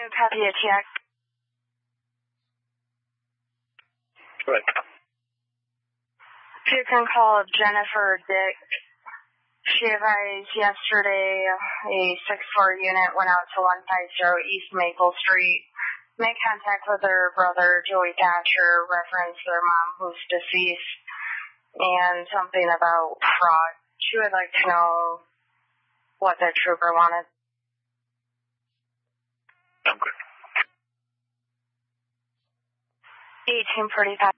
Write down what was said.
copy a check. Right. If you can call Jennifer Dick. She advised yesterday a 6-4 unit went out to 150 East Maple Street. Made contact with her brother, Joey Thatcher, referenced their mom who's deceased, and something about fraud. She would like to know what the trooper wanted. I'm good. 1845.